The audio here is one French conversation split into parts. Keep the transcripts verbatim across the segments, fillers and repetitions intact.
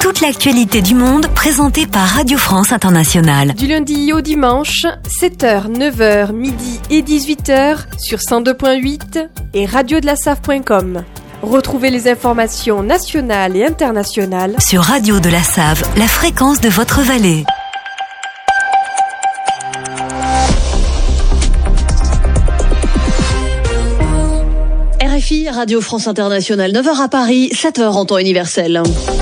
toute l'actualité du monde présentée par Radio France Internationale. Du lundi au dimanche, sept heures, neuf heures, midi et dix-huit heures sur cent deux point huit et radio de la save point com. Retrouvez les informations nationales et internationales sur Radio de la Save, la fréquence de votre vallée. R F I, Radio France Internationale, neuf heures à Paris, sept heures en temps universel.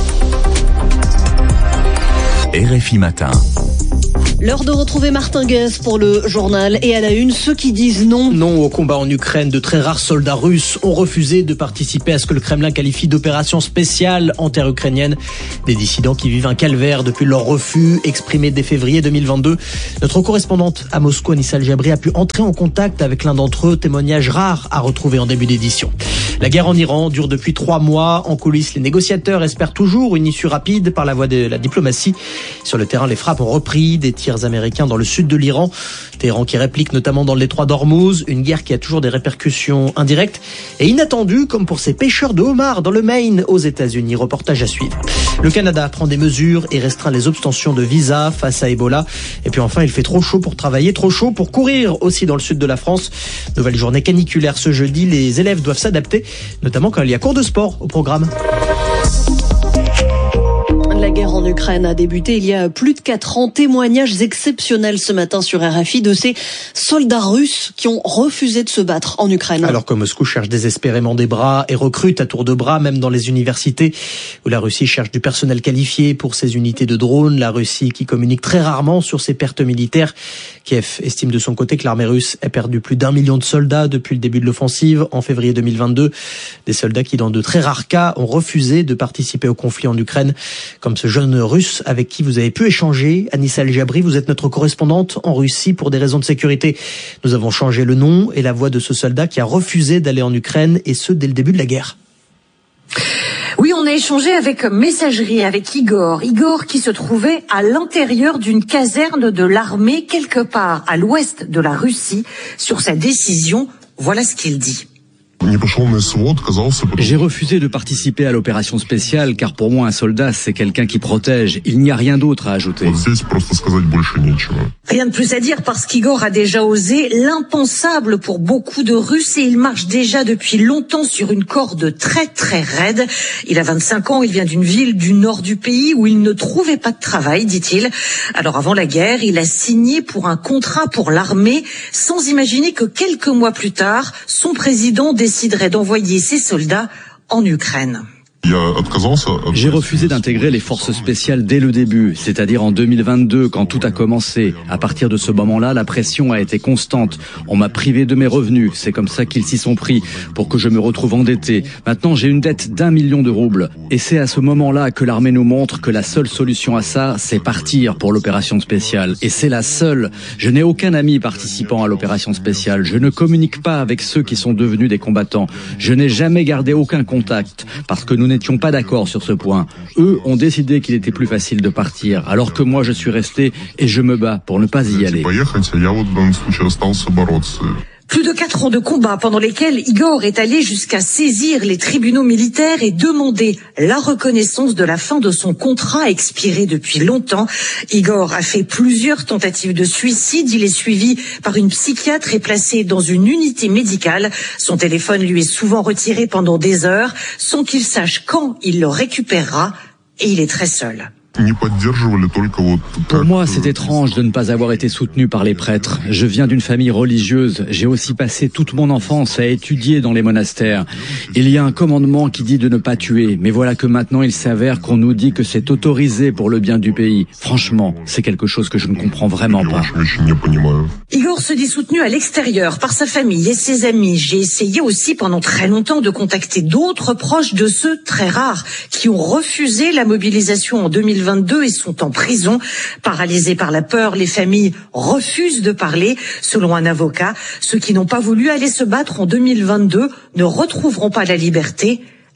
R F I Matin. L'heure de retrouver Martin Guez pour le journal et à la une, ceux qui disent non. Non au combat en Ukraine. De très rares soldats russes ont refusé de participer à ce que le Kremlin qualifie d'opération spéciale en terre ukrainienne. Des dissidents qui vivent un calvaire depuis leur refus exprimé dès février deux mille vingt-deux. Notre correspondante à Moscou, Anissa El-Jabri, a pu entrer en contact avec l'un d'entre eux. Témoignage rare à retrouver en début d'édition. La guerre en Iran dure depuis trois mois. En coulisses, les négociateurs espèrent toujours une issue rapide par la voie de la diplomatie. Sur le terrain, les frappes ont repris. Des tirs américains dans le sud de l'Iran. Téhéran qui réplique notamment dans le détroit d'Ormuz. Une guerre qui a toujours des répercussions indirectes et inattendues, comme pour ces pêcheurs de homards dans le Maine aux États-Unis. Reportage à suivre. Le Canada prend des mesures et restreint les obtentions de visa face à Ebola. Et puis enfin, il fait trop chaud pour travailler, trop chaud pour courir aussi dans le sud de la France. Nouvelle journée caniculaire ce jeudi. Les élèves doivent s'adapter, notamment quand il y a cours de sport au programme. La guerre en Ukraine a débuté il y a plus de quatre ans. Témoignages exceptionnels ce matin sur R F I de ces soldats russes qui ont refusé de se battre en Ukraine. Alors que Moscou cherche désespérément des bras et recrute à tour de bras, même dans les universités où la Russie cherche du personnel qualifié pour ses unités de drones. La Russie qui communique très rarement sur ses pertes militaires. Kiev estime de son côté que l'armée russe a perdu plus d'un million de soldats depuis le début de l'offensive en février deux mille vingt-deux. Des soldats qui, dans de très rares cas, ont refusé de participer au conflit en Ukraine, comme ce jeune russe avec qui vous avez pu échanger. Anissa El-Jabri, vous êtes notre correspondante en Russie pour des raisons de sécurité. Nous avons changé le nom et la voix de ce soldat qui a refusé d'aller en Ukraine, et ce dès le début de la guerre. Oui, on a échangé avec Messagerie, avec Igor. Igor qui se trouvait à l'intérieur d'une caserne de l'armée quelque part à l'ouest de la Russie. Sur sa décision, voilà ce qu'il dit. J'ai refusé de participer à l'opération spéciale car pour moi un soldat c'est quelqu'un qui protège. Il n'y a rien d'autre à ajouter. Rien de plus à dire parce qu'Igor a déjà osé l'impensable pour beaucoup de Russes et il marche déjà depuis longtemps sur une corde très très raide. Il a vingt-cinq ans, il vient d'une ville du nord du pays où il ne trouvait pas de travail, dit-il. Alors avant la guerre, il a signé pour un contrat pour l'armée sans imaginer que quelques mois plus tard, son président déciderait d'envoyer ses soldats en Ukraine. J'ai refusé d'intégrer les forces spéciales dès le début, c'est-à-dire en deux mille vingt-deux, quand tout a commencé. À partir de ce moment-là, la pression a été constante. On m'a privé de mes revenus. C'est comme ça qu'ils s'y sont pris, pour que je me retrouve endetté. Maintenant, j'ai une dette d'un million de roubles. Et c'est à ce moment-là que l'armée nous montre que la seule solution à ça, c'est partir pour l'opération spéciale. Et c'est la seule. Je n'ai aucun ami participant à l'opération spéciale. Je ne communique pas avec ceux qui sont devenus des combattants. Je n'ai jamais gardé aucun contact, parce que nous n'étions pas d'accord sur ce point. Eux ont décidé qu'il était plus facile de partir, alors que moi je suis resté et je me bats pour ne pas y aller. Plus de quatre ans de combat pendant lesquels Igor est allé jusqu'à saisir les tribunaux militaires et demander la reconnaissance de la fin de son contrat expiré depuis longtemps. Igor a fait plusieurs tentatives de suicide. Il est suivi par une psychiatre et placé dans une unité médicale. Son téléphone lui est souvent retiré pendant des heures sans qu'il sache quand il le récupérera et il est très seul. Pour moi, c'est étrange de ne pas avoir été soutenu par les prêtres. Je viens d'une famille religieuse. J'ai aussi passé toute mon enfance à étudier dans les monastères. Il y a un commandement qui dit de ne pas tuer. Mais voilà que maintenant, il s'avère qu'on nous dit que c'est autorisé pour le bien du pays. Franchement, c'est quelque chose que je ne comprends vraiment pas. Igor se dit soutenu à l'extérieur par sa famille et ses amis. J'ai essayé aussi pendant très longtemps de contacter d'autres proches de ceux très rares qui ont refusé la mobilisation en deux mille vingt-deux et sont en prison. Paralysés par la peur, les familles refusent de parler. Selon un avocat, ceux qui n'ont pas voulu aller se battre en deux mille vingt-deux ne retrouveront pas la liberté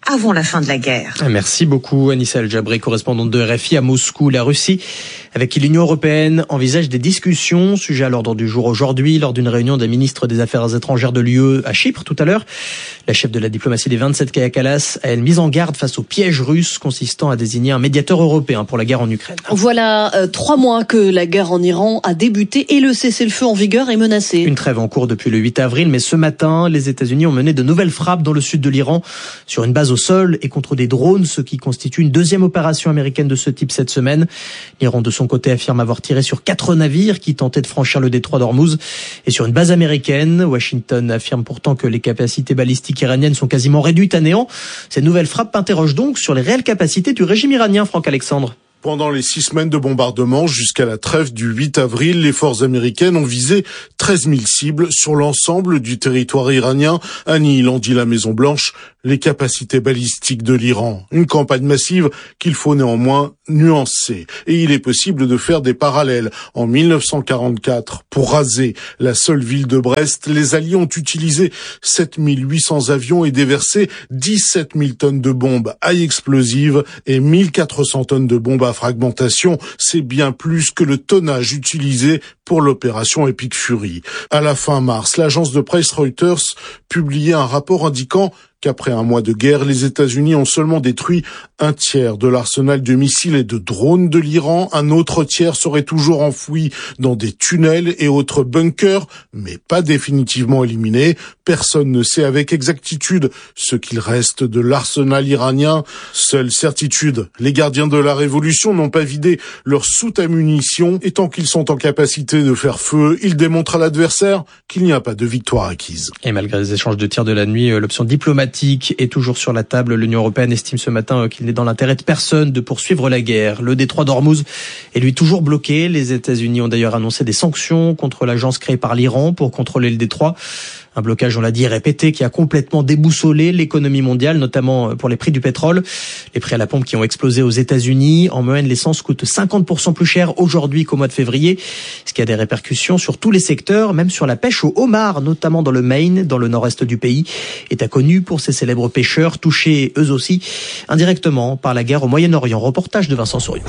avant la fin de la guerre. Merci beaucoup Anissa El Jabré, correspondante de R F I à Moscou. La Russie, avec qui l'Union européenne envisage des discussions, sujet à l'ordre du jour aujourd'hui, lors d'une réunion des ministres des Affaires étrangères de l'U E à Chypre tout à l'heure. La chef de la diplomatie des vingt-sept, Kaja Kallas, a elle mise en garde face au piège russe consistant à désigner un médiateur européen pour la guerre en Ukraine. Voilà euh, trois mois que la guerre en Iran a débuté et le cessez-le-feu en vigueur est menacé. Une trêve en cours depuis le huit avril, mais ce matin, les États-Unis ont mené de nouvelles frappes dans le sud de l'Iran sur une base au sol et contre des drones, ce qui constitue une deuxième opération américaine de ce type cette semaine. L'Iran, de son côté, affirme avoir tiré sur quatre navires qui tentaient de franchir le détroit d'Ormuz et sur une base américaine. Washington affirme pourtant que les capacités balistiques iraniennes sont quasiment réduites à néant. Ces nouvelles frappes interrogent donc sur les réelles capacités du régime iranien, Franck Alexandre. Pendant les six semaines de bombardement jusqu'à la trêve du huit avril, les forces américaines ont visé treize mille cibles sur l'ensemble du territoire iranien, annihilant, dit la Maison-Blanche, les capacités balistiques de l'Iran. Une campagne massive qu'il faut néanmoins nuancer. Et il est possible de faire des parallèles. En mille neuf cent quarante-quatre, pour raser la seule ville de Brest, les Alliés ont utilisé sept mille huit cents avions et déversé dix-sept mille tonnes de bombes high explosives et mille quatre cents tonnes de bombes à fragmentation. C'est bien plus que le tonnage utilisé pour l'opération Epic Fury. À la fin mars, l'agence de presse Reuters publiait un rapport indiquant qu'après un mois de guerre, les États-Unis ont seulement détruit un tiers de l'arsenal de missiles et de drones de l'Iran. Un autre tiers serait toujours enfoui dans des tunnels et autres bunkers, mais pas définitivement éliminé. Personne ne sait avec exactitude ce qu'il reste de l'arsenal iranien. Seule certitude, les gardiens de la révolution n'ont pas vidé leur soute à munitions et tant qu'ils sont en capacité de faire feu, ils démontrent à l'adversaire qu'il n'y a pas de victoire acquise. Et malgré les échanges de tirs de la nuit, l'option diplomatique est toujours sur la table. L'Union européenne estime ce matin qu'il n'est dans l'intérêt de personne de poursuivre la guerre. Le détroit d'Ormuz est lui toujours bloqué. Les États-Unis ont d'ailleurs annoncé des sanctions contre l'agence créée par l'Iran pour contrôler le détroit. Un blocage, on l'a dit, répété, qui a complètement déboussolé l'économie mondiale, notamment pour les prix du pétrole. Les prix à la pompe qui ont explosé aux États-Unis. En moyenne, l'essence coûte cinquante pour cent plus cher aujourd'hui qu'au mois de février, ce qui a des répercussions sur tous les secteurs, même sur la pêche au homard, notamment dans le Maine, dans le nord-est du pays, est connu pour ses célèbres pêcheurs, touchés eux aussi indirectement par la guerre au Moyen-Orient. Reportage de Vincent Souriau.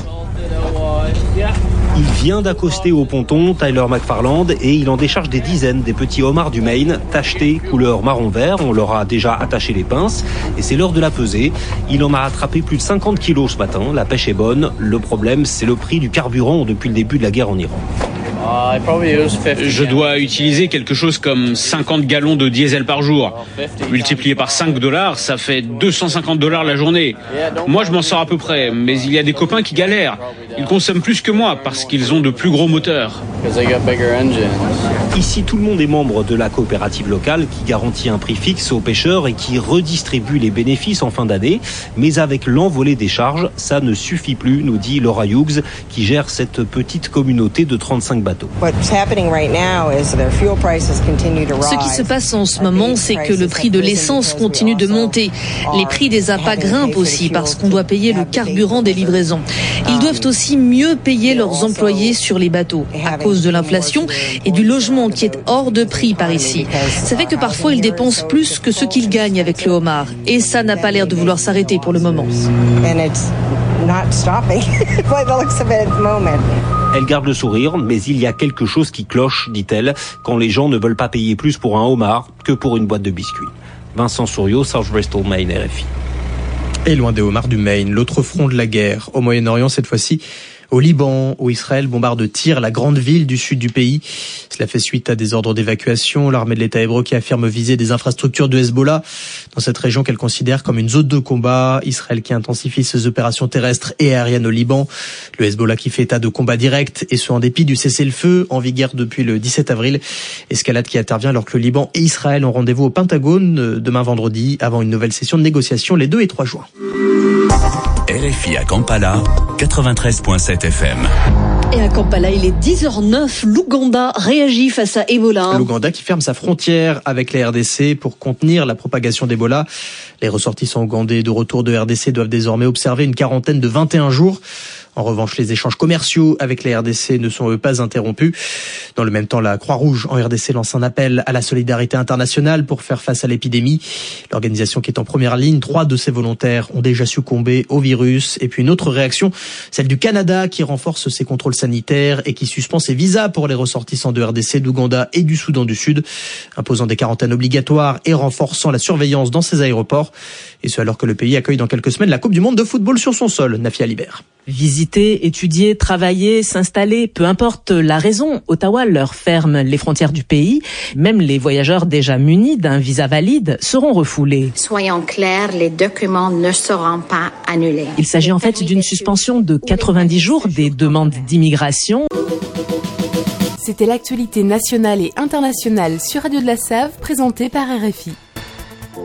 Il vient d'accoster au ponton, Tyler McFarland, et il en décharge des dizaines des petits homards du Maine, tachetés couleur marron-vert. On leur a déjà attaché les pinces et c'est l'heure de la peser. Il en a rattrapé plus de cinquante kilos ce matin. La pêche est bonne. Le problème, c'est le prix du carburant depuis le début de la guerre en Iran. Je dois utiliser quelque chose comme cinquante gallons de diesel par jour. Multiplié par cinq dollars, ça fait deux cent cinquante dollars la journée. Moi, je m'en sors à peu près, mais il y a des copains qui galèrent. Ils consomment plus que moi parce qu'ils ont de plus gros moteurs. Ici, tout le monde est membre de la coopérative locale qui garantit un prix fixe aux pêcheurs et qui redistribue les bénéfices en fin d'année. Mais avec l'envolée des charges, ça ne suffit plus, nous dit Laura Hughes, qui gère cette petite communauté de trente-cinq bateaux. Ce qui se passe en ce moment, c'est que le prix de l'essence continue de monter. Les prix des appâts grimpent aussi parce qu'on doit payer le carburant des livraisons. Ils doivent aussi mieux payer leurs employés sur les bateaux à cause de l'inflation et du logement qui est hors de prix par ici. Ça fait que parfois ils dépensent plus que ce qu'ils gagnent avec le homard. Et ça n'a pas l'air de vouloir s'arrêter pour le moment. Elle garde le sourire, mais il y a quelque chose qui cloche, dit-elle, quand les gens ne veulent pas payer plus pour un homard que pour une boîte de biscuits. Vincent Souriau, South Bristol, Maine, R F I. Et loin des homards du Maine, l'autre front de la guerre, au Moyen-Orient cette fois-ci, au Liban, où Israël bombarde de tirs la grande ville du sud du pays. Cela fait suite à des ordres d'évacuation. L'armée de l'État hébreu qui affirme viser des infrastructures de Hezbollah dans cette région qu'elle considère comme une zone de combat. Israël qui intensifie ses opérations terrestres et aériennes au Liban. Le Hezbollah qui fait état de combat direct et ce en dépit du cessez-le-feu en vigueur depuis le dix-sept avril. Escalade qui intervient alors que le Liban et Israël ont rendez-vous au Pentagone demain vendredi avant une nouvelle session de négociation les deux et trois juin. R F I à Kampala, quatre-vingt-treize virgule sept F M. Et à Kampala, il est dix heures neuf. L'Ouganda réagit face à Ebola. L'Ouganda qui ferme sa frontière avec la R D C pour contenir la propagation d'Ebola. Les ressortissants ougandais de retour de R D C doivent désormais observer une quarantaine de vingt et un jours. En revanche, les échanges commerciaux avec la R D C ne sont eux pas interrompus. Dans le même temps, la Croix-Rouge en R D C lance un appel à la solidarité internationale pour faire face à l'épidémie. L'organisation qui est en première ligne, trois de ses volontaires ont déjà succombé au virus. Et puis une autre réaction, celle du Canada qui renforce ses contrôles sanitaires et qui suspend ses visas pour les ressortissants de R D C, d'Ouganda et du Soudan du Sud, imposant des quarantaines obligatoires et renforçant la surveillance dans ses aéroports. Et ce alors que le pays accueille dans quelques semaines la Coupe du Monde de football sur son sol. Nafia Libert. Visiter, étudier, travailler, s'installer, peu importe la raison, Ottawa leur ferme les frontières du pays. Même les voyageurs déjà munis d'un visa valide seront refoulés. Soyons clairs, les documents ne seront pas annulés. Il s'agit en fait d'une suspension de quatre-vingt-dix jours des demandes d'immigration. C'était l'actualité nationale et internationale sur Radio de la Save, présentée par R F I.